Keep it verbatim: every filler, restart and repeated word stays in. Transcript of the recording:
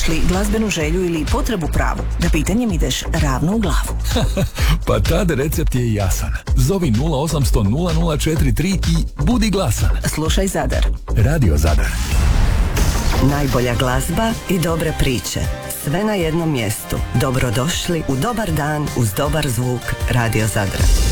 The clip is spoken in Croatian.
Imaš li glazbenu želju ili potrebu pravu? Da pitanjem ideš ravno u glavu. Pa tad recept je jasan. Zovi nula osamsto nula nula četiri tri i budi glasan. Slušaj Zadar. Radio Zadar. Najbolja glazba i dobre priče. Sve na jednom mjestu. Dobrodošli u dobar dan uz dobar zvuk Radio Zadra.